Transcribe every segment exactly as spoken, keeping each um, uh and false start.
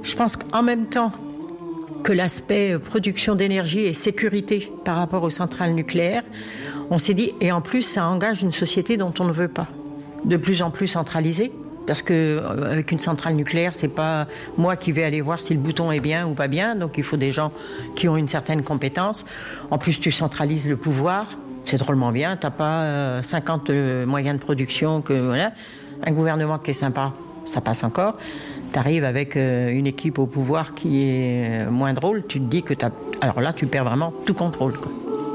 Je pense qu'en même temps que l'aspect production d'énergie et sécurité par rapport aux centrales nucléaires, on s'est dit, et en plus ça engage une société dont on ne veut pas, de plus en plus centralisée. Parce qu'avec une centrale nucléaire, c'est pas moi qui vais aller voir si le bouton est bien ou pas bien. Donc il faut des gens qui ont une certaine compétence. En plus, tu centralises le pouvoir. C'est drôlement bien. T'as pas euh, cinquante euh, moyens de production que voilà. Un gouvernement qui est sympa, ça passe encore. T'arrives avec euh, une équipe au pouvoir qui est euh, moins drôle. Tu te dis que t'as. Alors là, tu perds vraiment tout contrôle, quoi.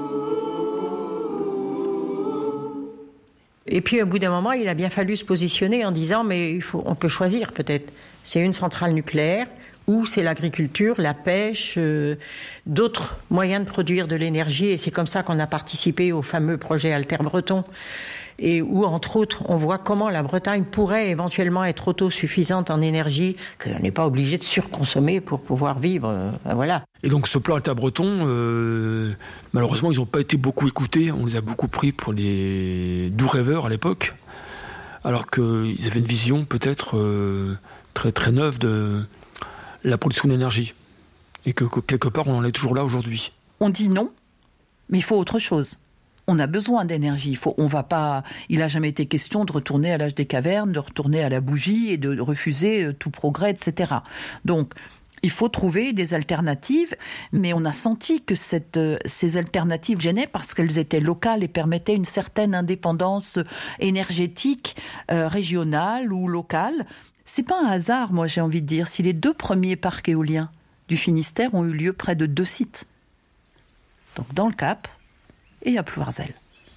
Et puis, au bout d'un moment, il a bien fallu se positionner en disant, mais il faut, on peut choisir peut-être. C'est une centrale nucléaire ou c'est l'agriculture, la pêche, euh, d'autres moyens de produire de l'énergie. Et c'est comme ça qu'on a participé au fameux projet Alter-Breton. Et où, entre autres, on voit comment la Bretagne pourrait éventuellement être autosuffisante en énergie, qu'on n'est pas obligé de surconsommer pour pouvoir vivre. Euh, voilà. Et donc ce plan Alter-Breton, euh, malheureusement, ils n'ont pas été beaucoup écoutés. On les a beaucoup pris pour les doux rêveurs à l'époque, alors qu'ils avaient une vision peut-être euh, très, très neuve de la production d'énergie. Et que, que quelque part, on en est toujours là aujourd'hui. On dit non, mais il faut autre chose. On a besoin d'énergie. Il faut, on va pas. Il n'a jamais été question de retourner à l'âge des cavernes, de retourner à la bougie et de refuser tout progrès, et cetera. Donc, il faut trouver des alternatives, mais on a senti que cette, ces alternatives gênaient parce qu'elles étaient locales et permettaient une certaine indépendance énergétique euh, régionale ou locale. C'est pas un hasard, moi, j'ai envie de dire, si les deux premiers parcs éoliens du Finistère ont eu lieu près de deux sites. Donc, dans le Cap et à Plouarzel.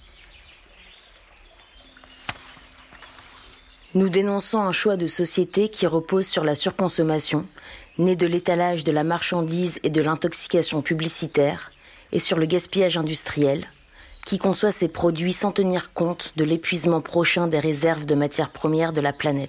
Nous dénonçons un choix de société qui repose sur la surconsommation, né de l'étalage de la marchandise et de l'intoxication publicitaire, et sur le gaspillage industriel, qui conçoit ses produits sans tenir compte de l'épuisement prochain des réserves de matières premières de la planète.